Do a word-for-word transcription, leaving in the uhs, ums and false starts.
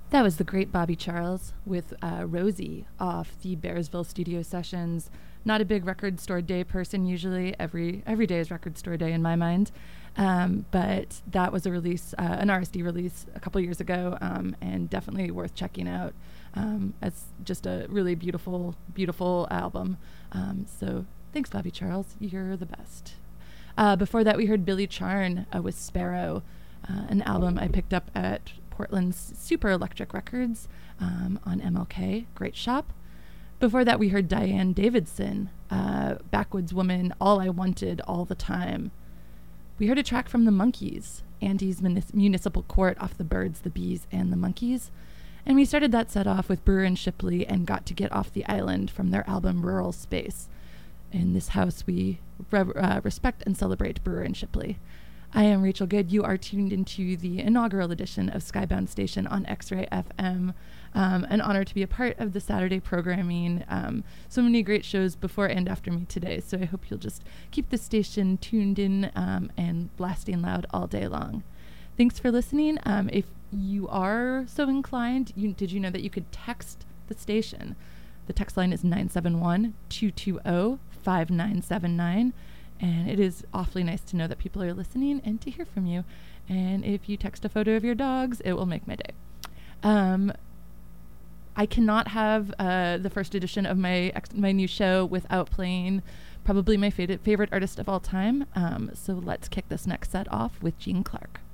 That was the great Bobby Charles with uh, Rosie off the Bearsville Studio Sessions. Not a big record store day person usually. Every every day is record store day in my mind. Um, but that was a release, uh, an R S D release a couple years ago, um, and definitely worth checking out. Um, it's just a really beautiful, beautiful album. Um, so thanks, Bobby Charles. You're the best. Uh, before that, we heard Billy Charn uh, with Sparrow, uh, an album I picked up at Portland's Super Electric Records um, on M L K. Great shop. Before that, we heard Diane Davidson, uh, Backwoods Woman, All I Wanted, All the Time. We heard a track from the Monkees, Andy's Munis- Municipal Court off the Birds, the Bees, and the Monkees. And we started that set off with Brewer and Shipley and Got to Get Off the Island from their album Rural Space. In this house, we re- uh, respect and celebrate Brewer and Shipley. I am Rachel Good. You are tuned into the inaugural edition of Skybound Station on X-Ray F M. Um, an honor to be a part of the Saturday programming. Um, so many great shows before and after me today. So I hope you'll just keep the station tuned in um, and blasting loud all day long. Thanks for listening. Um, if you are so inclined, you, did you know that you could text the station? The text line is nine seven one, two two zero, five nine seven nine. And it is awfully nice to know that people are listening and to hear from you. And if you text a photo of your dogs, it will make my day. Um, I cannot have uh, the first edition of my ex- my new show without playing probably my favorite favorite artist of all time. Um, so let's kick this next set off with Gene Clark.